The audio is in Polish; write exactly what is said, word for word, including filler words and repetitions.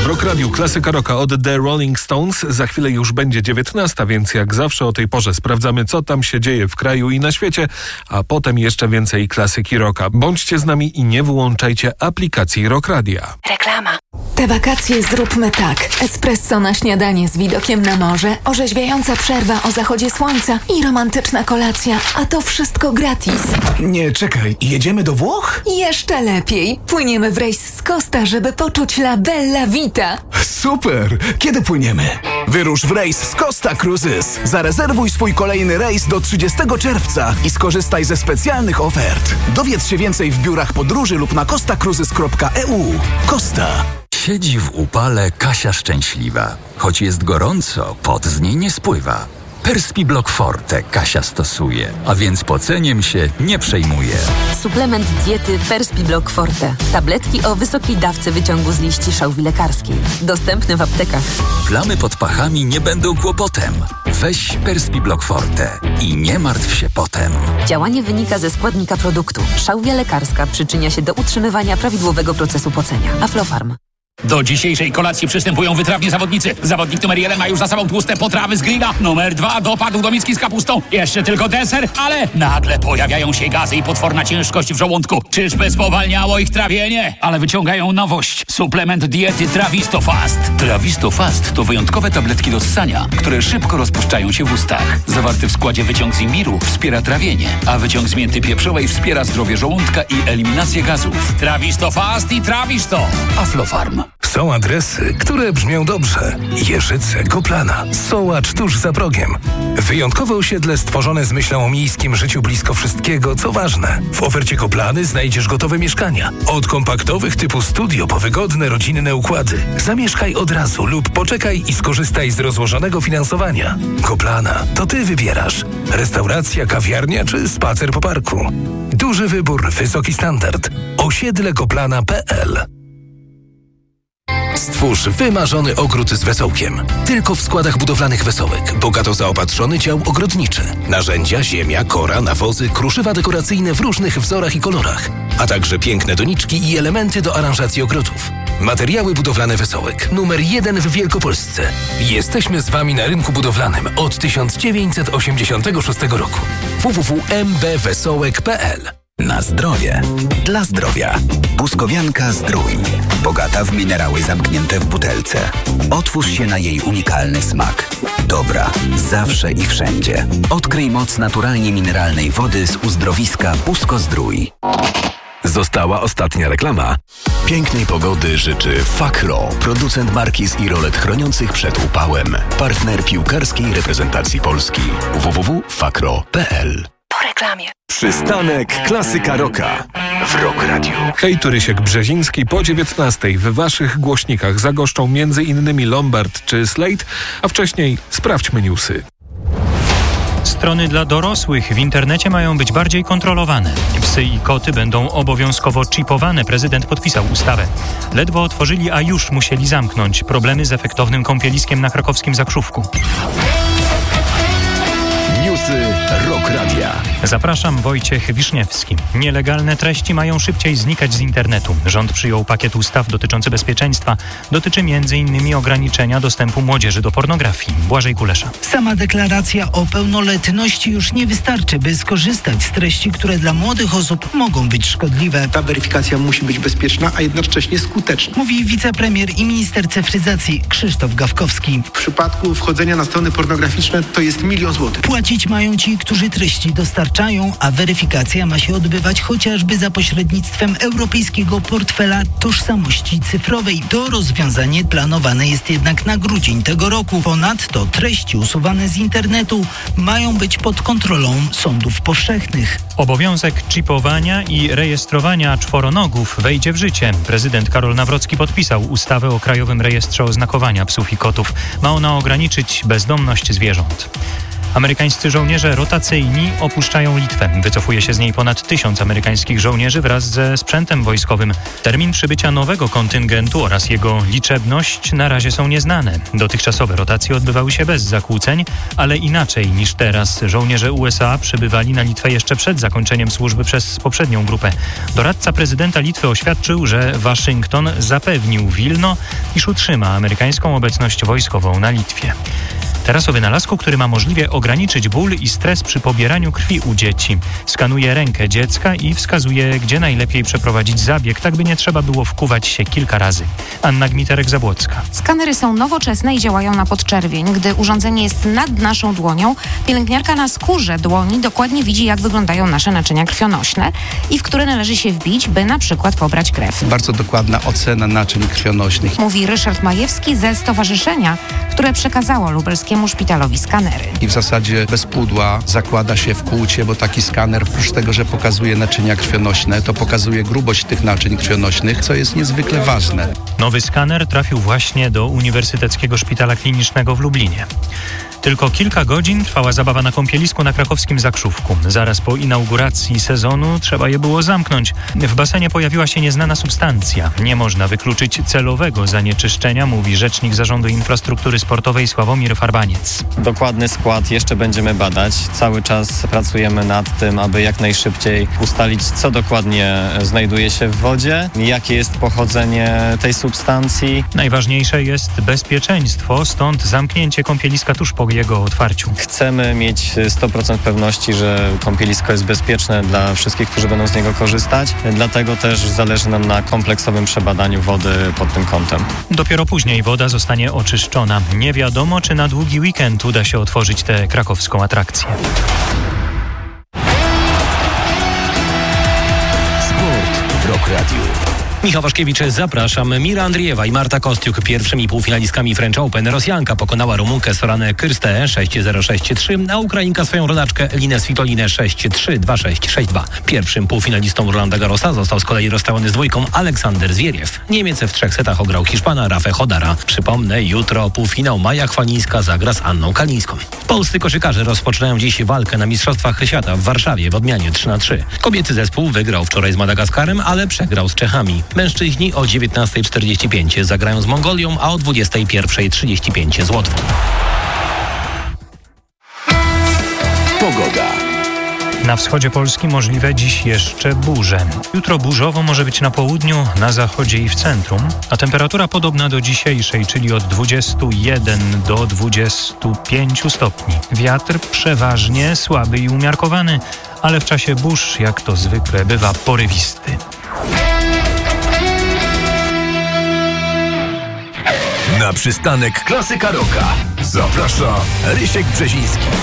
Rock Radiu klasyka rocka od The Rolling Stones. Za chwilę już będzie dziewiętnasta, więc jak zawsze o tej porze sprawdzamy, co tam się dzieje w kraju i na świecie, a potem jeszcze więcej klasyki rocka. Bądźcie z nami i nie wyłączajcie aplikacji Rock Radia. Reklama. Te wakacje zróbmy tak. Espresso na śniadanie z widokiem na morze, orzeźwiająca przerwa o zachodzie słońca i romantyczna kolacja, a to wszystko gratis. Nie, czekaj, jedziemy do Włoch? Jeszcze lepiej. Płyniemy w rejs z Costa, żeby poczuć la bella vita. Super! Kiedy płyniemy? Wyrusz w rejs z Costa Cruises. Zarezerwuj swój kolejny rejs do trzydziestego czerwca i skorzystaj ze specjalnych ofert. Dowiedz się więcej w biurach podróży lub na costa cruises kropka e u. Costa. Siedzi w upale Kasia szczęśliwa. Choć jest gorąco, pot z niej nie spływa. Perspiblock Forte Kasia stosuje, a więc poceniem się nie przejmuje. Suplement diety Perspiblock Forte. Tabletki o wysokiej dawce wyciągu z liści szałwi lekarskiej. Dostępne w aptekach. Plamy pod pachami nie będą kłopotem. Weź Perspiblock Forte i nie martw się potem. Działanie wynika ze składnika produktu. Szałwia lekarska przyczynia się do utrzymywania prawidłowego procesu pocenia. Aflofarm. Do dzisiejszej kolacji przystępują wytrawni zawodnicy. Zawodnik numer jeden ma już za sobą tłuste potrawy z grilla. Numer dwa dopadł do miski z kapustą. Jeszcze tylko deser, ale nagle pojawiają się gazy i potworna ciężkość w żołądku. Czyżby spowalniało ich trawienie? Ale wyciągają nowość. Suplement diety Trawisto Fast. Trawisto Fast to wyjątkowe tabletki do ssania, które szybko rozpuszczają się w ustach. Zawarty w składzie wyciąg z imbiru wspiera trawienie, a wyciąg z mięty pieprzowej wspiera zdrowie żołądka i eliminację gazów. Trawisto Fast i Trawisto. Aflofarm. Są adresy, które brzmią dobrze. Jeżyce, Koplana, Sołacz tuż za progiem. Wyjątkowe osiedle stworzone z myślą o miejskim życiu blisko wszystkiego, co ważne. W ofercie Koplany znajdziesz gotowe mieszkania. Od kompaktowych typu studio po wygodne, rodzinne układy. Zamieszkaj od razu lub poczekaj i skorzystaj z rozłożonego finansowania. Koplana, to ty wybierasz. Restauracja, kawiarnia czy spacer po parku. Duży wybór, wysoki standard. osiedle koplana kropka pe el. Stwórz wymarzony ogród z wesołkiem. Tylko w składach budowlanych Wesołek. Bogato zaopatrzony dział ogrodniczy. Narzędzia, ziemia, kora, nawozy, kruszywa dekoracyjne w różnych wzorach i kolorach. A także piękne doniczki i elementy do aranżacji ogrodów. Materiały budowlane Wesołek. Numer jeden w Wielkopolsce. Jesteśmy z Wami na rynku budowlanym od tysiąc dziewięćset osiemdziesiątego szóstego roku. w w w kropka em be wesołek kropka pe el. Na zdrowie. Dla zdrowia. Błyskowianka Zdrój. Bogata w minerały zamknięte w butelce. Otwórz się na jej unikalny smak. Dobra, zawsze i wszędzie. Odkryj moc naturalnie mineralnej wody z uzdrowiska Busko Zdrój. Została ostatnia reklama. Pięknej pogody życzy Fakro, producent markiz i rolet chroniących przed upałem. Partner piłkarskiej reprezentacji Polski. w w w kropka fakro kropka pe el. Po reklamie. Przystanek Klasyka Rocka w Rock Radiu. Hej, tu Rysiek Brzeziński. Po dziewiętnastej w waszych głośnikach zagoszczą między innymi Lombard czy Slade, a wcześniej sprawdźmy newsy. Strony dla dorosłych w internecie mają być bardziej kontrolowane. Psy i koty będą obowiązkowo chipowane. Prezydent podpisał ustawę. Ledwo otworzyli, a już musieli zamknąć. Problemy z efektownym kąpieliskiem na krakowskim Zakrzówku. Newsy Rock Radia. Zapraszam, Wojciech Wiszniewski. Nielegalne treści mają szybciej znikać z internetu. Rząd przyjął pakiet ustaw dotyczący bezpieczeństwa. Dotyczy między innymi ograniczenia dostępu młodzieży do pornografii. Błażej Kulesza. Sama deklaracja o pełnoletności już nie wystarczy, by skorzystać z treści, które dla młodych osób mogą być szkodliwe. Ta weryfikacja musi być bezpieczna, a jednocześnie skuteczna. Mówi wicepremier i minister cyfryzacji Krzysztof Gawkowski. W przypadku wchodzenia na strony pornograficzne to jest milion złotych. Płacić mają ci, którzy treści dostarczają, a weryfikacja ma się odbywać chociażby za pośrednictwem Europejskiego Portfela Tożsamości Cyfrowej. To rozwiązanie planowane jest jednak na grudzień tego roku. Ponadto treści usuwane z internetu mają być pod kontrolą sądów powszechnych. Obowiązek chipowania i rejestrowania czworonogów wejdzie w życie. Prezydent Karol Nawrocki podpisał ustawę o Krajowym Rejestrze Oznakowania Psów i Kotów. Ma ona ograniczyć bezdomność zwierząt. Amerykańscy żołnierze rotacyjni opuszczają Litwę. Wycofuje się z niej ponad tysiąc amerykańskich żołnierzy wraz ze sprzętem wojskowym. Termin przybycia nowego kontyngentu oraz jego liczebność na razie są nieznane. Dotychczasowe rotacje odbywały się bez zakłóceń, ale inaczej niż teraz. Żołnierze U S A przybywali na Litwę jeszcze przed zakończeniem służby przez poprzednią grupę. Doradca prezydenta Litwy oświadczył, że Waszyngton zapewnił Wilno, iż utrzyma amerykańską obecność wojskową na Litwie. Teraz o wynalazku, który ma możliwie ograniczyć ból i stres przy pobieraniu krwi u dzieci. Skanuje rękę dziecka i wskazuje, gdzie najlepiej przeprowadzić zabieg, tak by nie trzeba było wkuwać się kilka razy. Anna Gmiterek-Zabłocka. Skanery są nowoczesne i działają na podczerwień. Gdy urządzenie jest nad naszą dłonią, pielęgniarka na skórze dłoni dokładnie widzi, jak wyglądają nasze naczynia krwionośne i w które należy się wbić, by na przykład pobrać krew. Bardzo dokładna ocena naczyń krwionośnych. Mówi Ryszard Majewski ze stowarzyszenia, które przekazało lubelskiemu szpitalowi skanery. I w zasadzie bez pudła zakłada się w kłucie, bo taki skaner, oprócz tego, że pokazuje naczynia krwionośne, to pokazuje grubość tych naczyń krwionośnych, co jest niezwykle ważne. Nowy skaner trafił właśnie do Uniwersyteckiego Szpitala Klinicznego w Lublinie. Tylko kilka godzin trwała zabawa na kąpielisku na krakowskim Zakrzówku. Zaraz po inauguracji sezonu trzeba je było zamknąć. W basenie pojawiła się nieznana substancja. Nie można wykluczyć celowego zanieczyszczenia, mówi rzecznik Zarządu Infrastruktury Sportowej Sławomir Farbaniec. Dokładny skład jeszcze będziemy badać. Cały czas pracujemy nad tym, aby jak najszybciej ustalić, co dokładnie znajduje się w wodzie, jakie jest pochodzenie tej substancji. Najważniejsze jest bezpieczeństwo, stąd zamknięcie kąpieliska tuż po jego otwarciu. Chcemy mieć sto procent pewności, że kąpielisko jest bezpieczne dla wszystkich, którzy będą z niego korzystać. Dlatego też zależy nam na kompleksowym przebadaniu wody pod tym kątem. Dopiero później woda zostanie oczyszczona. Nie wiadomo, czy na długi weekend uda się otworzyć tę krakowską atrakcję. Sport w Rock Radio. Michał Waszkiewicz, zapraszam. Mira Andriejewa i Marta Kostiuk pierwszymi półfinalistkami French Open. Rosjanka pokonała Rumunkę Soranę Kyrstę sześć zero sześć trzy, a Ukrainka swoją rodaczkę Linę Svitolinę sześć trzy dwa sześć sześć dwa. Pierwszym półfinalistą Rolanda Garrosa został z kolei rozstałany z dwójką Aleksander Zwieriew. Niemiec w trzech setach ograł Hiszpana Rafę Chodara. Przypomnę, jutro półfinał Maja Chwalińska zagra z Anną Kalińską. Polscy koszykarze rozpoczynają dziś walkę na Mistrzostwach Świata w Warszawie w odmianie trzy na trzy. Kobiecy zespół wygrał wczoraj z Madagaskarem, ale przegrał z Czechami. Mężczyźni o dziewiętnasta czterdzieści pięć zagrają z Mongolią, a o dwudziesta pierwsza trzydzieści pięć z Łotwą. Pogoda. Na wschodzie Polski możliwe dziś jeszcze burze. Jutro burzowo może być na południu, na zachodzie i w centrum, a temperatura podobna do dzisiejszej, czyli od dwudziestu jeden do dwudziestu pięciu stopni. Wiatr przeważnie słaby i umiarkowany, ale w czasie burz, jak to zwykle bywa, porywisty. Na przystanek Klasyka Rocka zaprasza Rysiek Brzeziński.